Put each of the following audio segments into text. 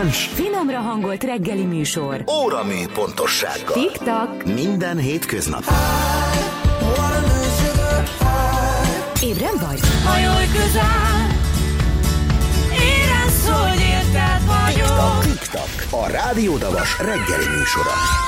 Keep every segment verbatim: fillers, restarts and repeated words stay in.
Releváns, finomra hangolt reggeli műsor. óramű pontossággal. Tik-tak. Minden hétköznap. Ébren vagy? Hajolj közel, érezd, hogy érted vagyok. Tik-tak, a Rádió Davas reggeli műsora.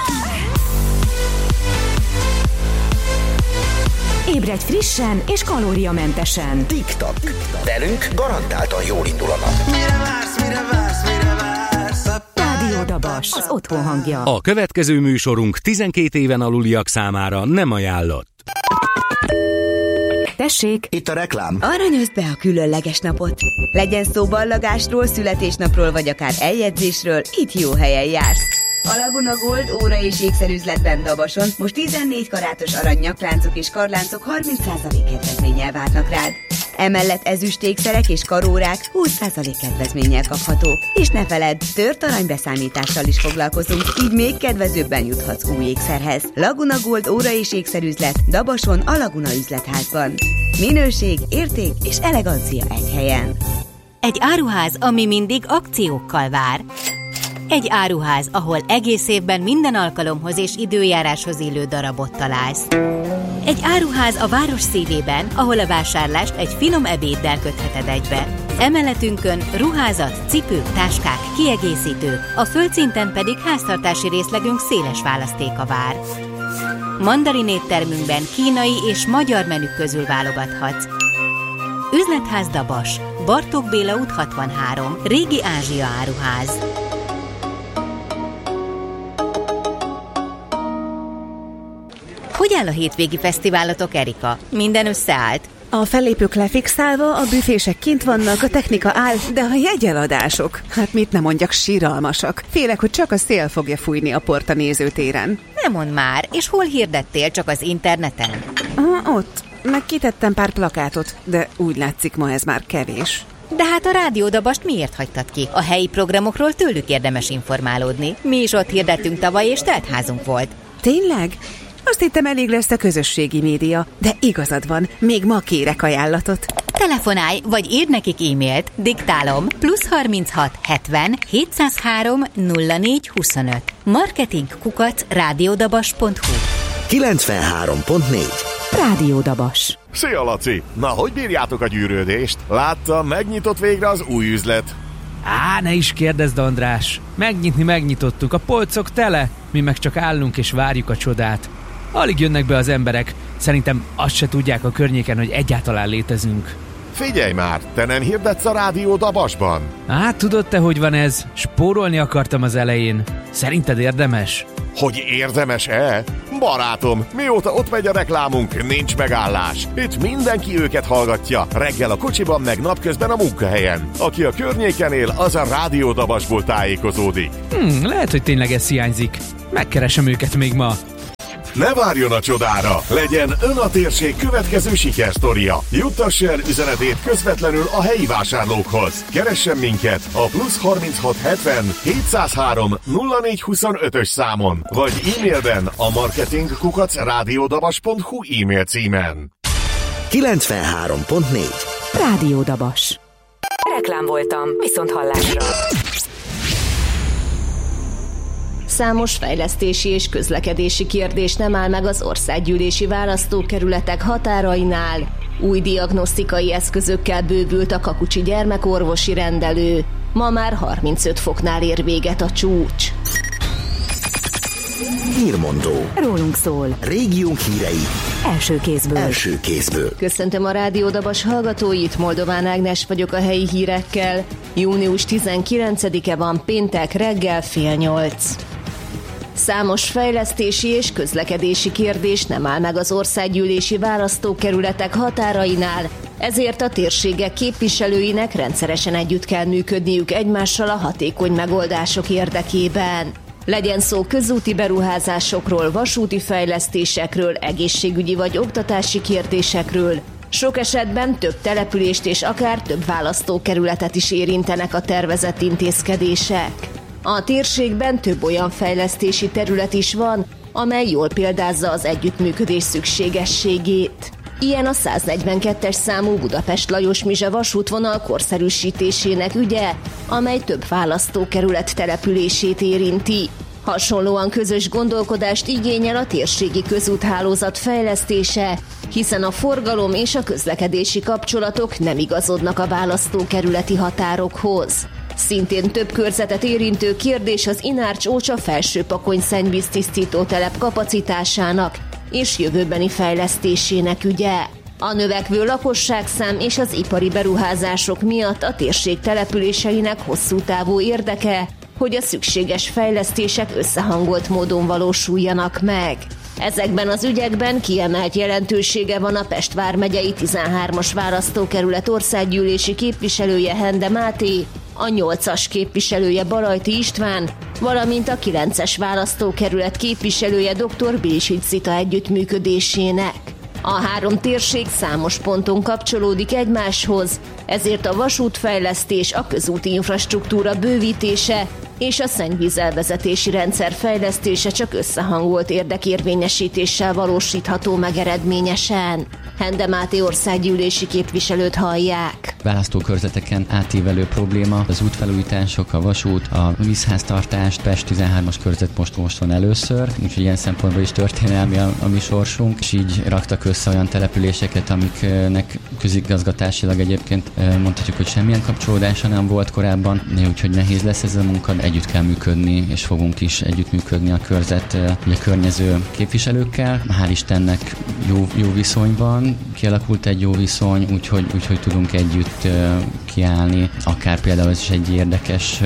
Ébredj frissen és kalóriamentesen. Tik-tak, velünk garantáltan jól indul a nap. Mire vársz, mire vársz, mire vársz? Rádió Dabas, az otthon hangja. A következő műsorunk tizenkét éven aluliak számára nem ajánlott. Tessék! Itt a reklám. Aranyozd be a különleges napot. Legyen szó ballagásról, születésnapról vagy akár eljegyzésről, itt jó helyen jársz. A Laguna Gold óra és ékszerüzletben Dabason most tizennégy karátos arany nyakláncok és karláncok harminc százalék kedvezménnyel várnak rád. Emellett ezüst ékszerek és karórák húsz százalék kedvezménnyel kaphatók. És ne feledd, tört aranybeszámítással is foglalkozunk, így még kedvezőbben juthatsz új ékszerhez. Laguna Gold óra és ékszerüzlet Dabason a Laguna üzletházban. Minőség, érték és elegancia egy helyen. Egy áruház, ami mindig akciókkal vár. Egy áruház, ahol egész évben minden alkalomhoz és időjáráshoz illő darabot találsz. Egy áruház a város szívében, ahol a vásárlást egy finom ebéddel kötheted egybe. Emeletünkön ruházat, cipők, táskák, kiegészítők, a földszinten pedig háztartási részlegünk széles választéka vár. Mandarin éttermünkben kínai és magyar menük közül válogathatsz. Üzletház Dabas, Bartók Béla út hatvanhárom, Régi Ázsia áruház. Hogy áll a hétvégi fesztiválatok, Erika? Minden összeállt? A fellépők lefixálva, a büfések kint vannak, a technika áll, de a jegyeladások, hát mit nem mondjak, siralmasak. Félek, hogy csak a szél fogja fújni a port a nézőtéren. Nem mondd már, és hol hirdettél, csak az interneten? Ah, ott, meg kitettem pár plakátot, de úgy látszik, ma ez már kevés. De hát a Rádió Dabast miért hagytad ki? A helyi programokról tőlük érdemes informálódni. Mi is ott hirdettünk tavaly, és teltházunk volt. Tényleg? Azt hittem, elég lesz a közösségi média, de igazad van, még ma kérek ajánlatot. Telefonálj, vagy írd nekik e-mailt, diktálom, plusz harminchat hetven hétszázhárom nulla négy huszonöt. Marketing kukac rádiódabas pont hu. kilencvenhárom pont négy. Rádió Dabas. Szia, Laci! Na, hogy bírjátok a gyűrődést? Láttam, megnyitott végre az új üzlet. Á, ne is kérdezd, András! Megnyitni megnyitottuk, a polcok tele, mi meg csak állunk és várjuk a csodát. Alig jönnek be az emberek, szerintem azt se tudják a környéken, hogy egyáltalán létezünk. Figyelj már, te nem hirdetsz a Rádió Dabasban? Á, tudod te, hogy van ez? Spórolni akartam az elején. Szerinted érdemes? Hogy érdemes-e? Barátom, mióta ott megy a reklámunk, nincs megállás. Itt mindenki őket hallgatja, reggel a kocsiban, meg napközben a munkahelyen. Aki a környéken él, az a Rádió Dabasból tájékozódik. Hmm, lehet, hogy tényleg ez hiányzik. Megkeresem őket még ma. Ne várjon a csodára! Legyen ön a térség következő sikersztoria. Juttassa el üzenetét közvetlenül a helyi vásárlókhoz. Keressen minket a plusz harminchat hetven hétszázhárom nulla négy huszonötös számon, vagy e-mailben a marketing kukac rádiódabas pont hu e-mail címen. kilencvenhárom pont négy. Rádió Dabas. Reklám voltam, viszont hallásra. Számos fejlesztési és közlekedési kérdés nem áll meg az országgyűlési választókerületek határainál. Új diagnosztikai eszközökkel bővült a Kakucsi gyermekorvosi rendelő. Ma már harmincöt foknál ér véget a csúcs. Hírmondó. Rólunk szól. Régiónk hírei. Első kézből. Első kézből. Köszöntöm a Rádió Dabas hallgatóit, Moldován Ágnes vagyok a helyi hírekkel. június tizenkilencedike van, péntek reggel fél nyolc. Számos fejlesztési és közlekedési kérdés nem áll meg az országgyűlési választókerületek határainál, ezért a térségek képviselőinek rendszeresen együtt kell működniük egymással a hatékony megoldások érdekében. Legyen szó közúti beruházásokról, vasúti fejlesztésekről, egészségügyi vagy oktatási kérdésekről. Sok esetben több települést és akár több választókerületet is érintenek a tervezett intézkedések. A térségben több olyan fejlesztési terület is van, amely jól példázza az együttműködés szükségességét. Ilyen a száznegyvenkettes számú Budapest-Lajos-Mizse vasútvonal korszerűsítésének ügye, amely több választókerület települését érinti. Hasonlóan közös gondolkodást igényel a térségi közúthálózat fejlesztése, hiszen a forgalom és a közlekedési kapcsolatok nem igazodnak a választókerületi határokhoz. Szintén több körzetet érintő kérdés az Inárcs-Ócsa felsőpakony szennyvíztisztító telep kapacitásának és jövőbeni fejlesztésének ügye. A növekvő lakosságszám és az ipari beruházások miatt a térség településeinek hosszú távú érdeke, hogy a szükséges fejlesztések összehangolt módon valósuljanak meg. Ezekben az ügyekben kiemelt jelentősége van a Pest vármegyei tizenhármas választókerület országgyűlési képviselője Hende Máté, a nyolcas képviselője Balajti István, valamint a kilences választókerület képviselője dr. Bilisics Zita együttműködésének. A három térség számos ponton kapcsolódik egymáshoz, ezért a vasútfejlesztés, a közúti infrastruktúra bővítése és a szennyvízelvezetési rendszer fejlesztése csak összehangolt érdekérvényesítéssel valósítható meg eredményesen. Hende Máté országgyűlési képviselőt hallják. Választókörzeteken átívelő probléma, az útfelújítások, a vasút, a vízháztartást, Pest tizenhármas körzet most most van először, úgyhogy ilyen szempontból is történelmi a, a mi sorsunk, és így raktak össze olyan településeket, amiknek közigazgatásilag egyébként mondhatjuk, hogy semmilyen kapcsolódása nem volt korábban, úgyhogy nehéz lesz ez a munka, együtt kell működni, és fogunk is együttműködni a körzet a környező képviselőkkel. Hál' Istennek jó, jó viszony van, kialakult egy jó viszony, úgyhogy, úgyhogy tudunk együtt kiállni. Akár például ez is egy érdekes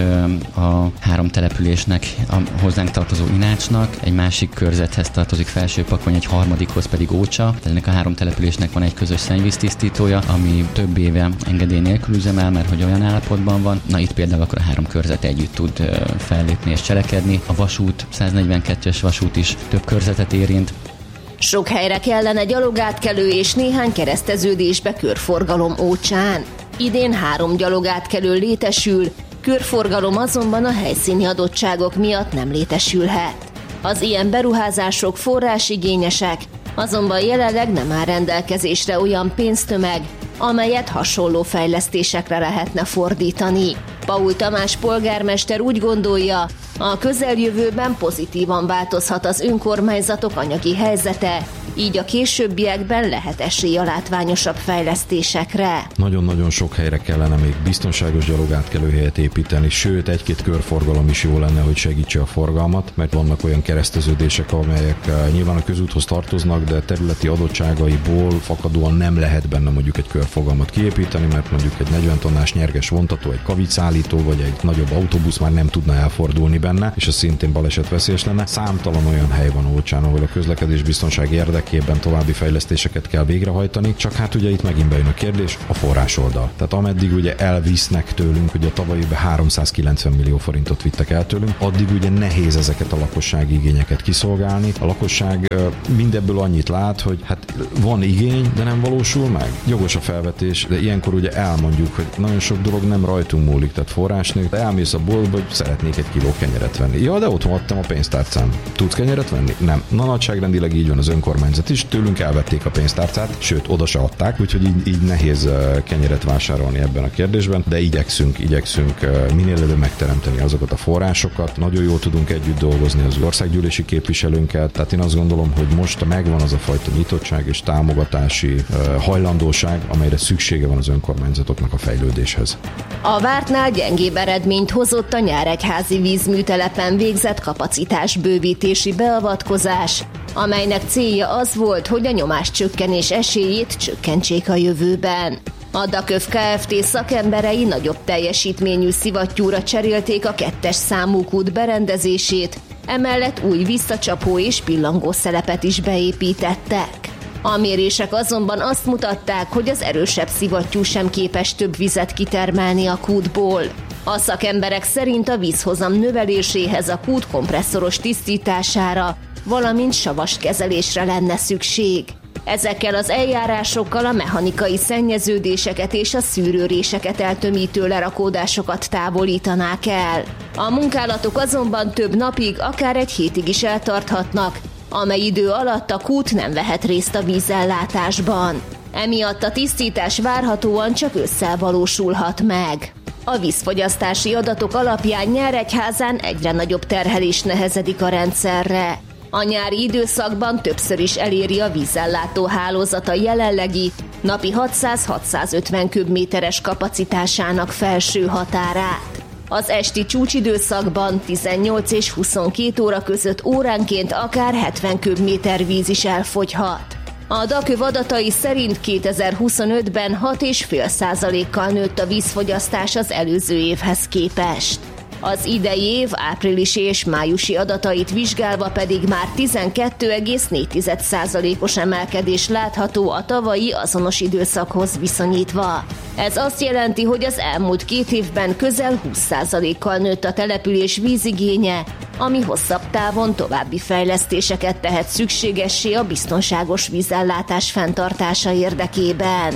a három településnek, a hozzánk tartozó Inácsnak, egy másik körzethez tartozik Felsőpakony, egy harmadikhoz pedig Ócsa. Ennek a három településnek van egy közös szennyvíztisztítója, ami több éve engedély nélkül üzemel, mert hogy olyan állapotban van. Na itt például akkor a három körzet együtt tud fellépni és cselekedni. A vasút, száznegyvenkettes vasút is több körzetet érint. Sok helyre kellene gyalogátkelő és néhány kereszteződésbe körforgalom Ócsán. Idén három gyalogátkelő létesül, körforgalom azonban a helyszíni adottságok miatt nem létesülhet. Az ilyen beruházások forrásigényesek, azonban jelenleg nem áll rendelkezésre olyan pénztömeg, amelyet hasonló fejlesztésekre lehetne fordítani. Paul Tamás polgármester úgy gondolja, a közeljövőben pozitívan változhat az önkormányzatok anyagi helyzete, így a későbbiekben lehet esély a látványosabb fejlesztésekre. Nagyon-nagyon sok helyre kellene még biztonságos gyalogátkelőhelyet építeni, sőt egy-két körforgalom is jó lenne, hogy segítse a forgalmat, mert vannak olyan kereszteződések, amelyek nyilván a közúthoz tartoznak, de területi adottságaiból fakadóan nem lehet benne mondjuk egy körforgalmat kiépíteni, mert mondjuk egy negyven tonnás nyerges vontató, egy kavicszállító vagy egy nagyobb autóbusz már nem tudna elfordulni benne, és az szintén balesetveszélyes lenne. Számtalan olyan hely van Ócsán, ahol a közlekedés biztonság érdekében további fejlesztéseket kell végrehajtani, csak hát ugye itt megint bejön a kérdés, a forrásoldal. Tehát ameddig ugye elvisznek tőlünk, ugye a tavalyi évben háromszázkilencven millió forintot vittek el tőlünk, addig ugye nehéz ezeket a lakossági igényeket kiszolgálni. A lakosság mindebből annyit lát, hogy hát van igény, de nem valósul meg. Jogos a felvetés, de ilyenkor ugye elmondjuk, hogy nagyon sok dolog nem rajtunk múlik, tehát forrás nélkül. Elmész a boltba, hogy szeretnék egy kiló kenyeret venni. Ja, de otthon adtam a pénztárcám. Tudsz kenyeret venni? Nem. Na, nagyságrendileg így van az önkormányzat is, tőlünk elvették a pénztárcát, sőt, oda se adták, úgyhogy így, így nehéz kenyeret vásárolni ebben a kérdésben, de igyekszünk, igyekszünk minél előbb megteremteni azokat a forrásokat. Nagyon jól tudunk együtt dolgozni az országgyűlési képviselőnkkel, tehát én azt gondolom, hogy most megvan az a fajta nyitottság és támogatási hajlandóság, amelyre szüksége van az önkormányzatoknak a fejlődéshez. A vártnál gyengébb eredményt hozott a Nyíregyházi vízműtelepen végzett kapacitásbővítési beavatkozás, amelynek célja az volt, hogy a nyomáscsökkenés esélyét csökkentsék a jövőben. A Daköv Kft. Szakemberei nagyobb teljesítményű szivattyúra cserélték a kettes számú kút berendezését, emellett új visszacsapó és pillangó szelepet is beépítettek. A mérések azonban azt mutatták, hogy az erősebb szivattyú sem képes több vizet kitermelni a kútból. A szakemberek szerint a vízhozam növeléséhez a kút kompresszoros tisztítására, valamint savas kezelésre lenne szükség. Ezekkel az eljárásokkal a mechanikai szennyeződéseket és a szűrőréseket eltömítő lerakódásokat távolítanák el. A munkálatok azonban több napig, akár egy hétig is eltarthatnak, amely idő alatt a kút nem vehet részt a vízellátásban. Emiatt a tisztítás várhatóan csak ősszel valósulhat meg. A vízfogyasztási adatok alapján Nyíregyházán egyre nagyobb terhelés nehezedik a rendszerre. A nyári időszakban többször is eléri a vízellátó hálózata jelenlegi napi hatszáz-hatszázötven köbméteres kapacitásának felső határát. Az esti csúcsidőszakban tizennyolc és huszonkét óra között óránként akár hetven köbméter víz is elfogyhat. A Daköv adatai szerint kétezer-huszonötben hat egész öt százalékkal nőtt a vízfogyasztás az előző évhez képest. Az idei év áprilisi és májusi adatait vizsgálva pedig már tizenkét egész négy százalékos emelkedés látható a tavalyi azonos időszakhoz viszonyítva. Ez azt jelenti, hogy az elmúlt két évben közel húsz százalékkal nőtt a település vízigénye, ami hosszabb távon további fejlesztéseket tehet szükségessé a biztonságos vízellátás fenntartása érdekében.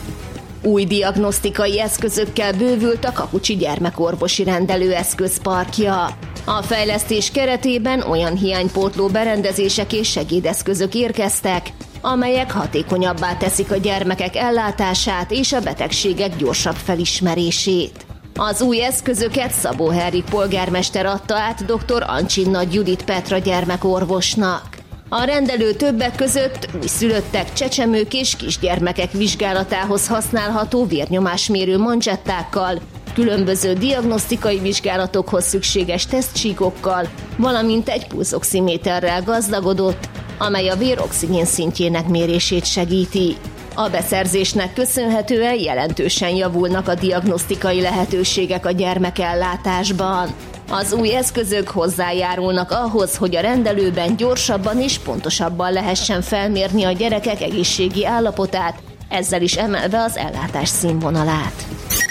Új diagnosztikai eszközökkel bővült a Kakucsi gyermekorvosi rendelőeszközparkja. A fejlesztés keretében olyan hiánypótló berendezések és segédeszközök érkeztek, amelyek hatékonyabbá teszik a gyermekek ellátását és a betegségek gyorsabb felismerését. Az új eszközöket Szabó Henrik polgármester adta át dr. Ancsin Nagy Judit Petra gyermekorvosnak. A rendelő többek között újszülöttek, csecsemők és kisgyermekek vizsgálatához használható vérnyomásmérő manzsettákkal, különböző diagnosztikai vizsgálatokhoz szükséges tesztcsíkokkal, valamint egy pulzoximéterrel gazdagodott, amely a vér oxigén szintjének mérését segíti. A beszerzésnek köszönhetően jelentősen javulnak a diagnosztikai lehetőségek a gyermekellátásban. Az új eszközök hozzájárulnak ahhoz, hogy a rendelőben gyorsabban és pontosabban lehessen felmérni a gyerekek egészségi állapotát, ezzel is emelve az ellátás színvonalát.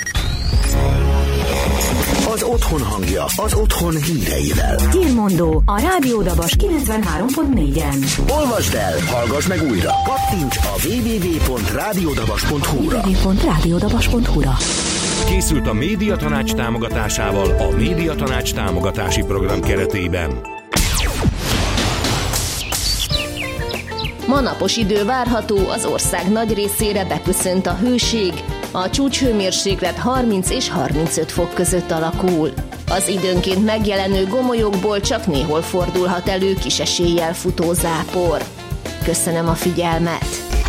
Az otthon hangja, az otthon híreivel. Hírmondó a Rádió Dabas kilencvenhárom pont négyen. Olvasd el, hallgass meg újra. Kattints a double-u double-u double-u pont rádiódabas pont hu-ra. double-u double-u double-u pont rádiódabas pont hu-ra. Készült a Médiatanács támogatásával a Médiatanács támogatási program keretében. Ma napos idő várható, az ország nagy részére beköszönt a hőség, a csúcshőmérséklet harminc és harmincöt fok között alakul. Az időnként megjelenő gomolyokból csak néhol fordulhat elő kis eséllyel futó zápor. Köszönöm a figyelmet!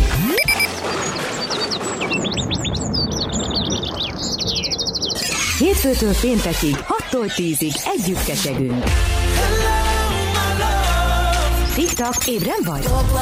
Hétfőtől péntekig, hattól tízig együtt ketyegünk. Tik-tak, ébren vagy?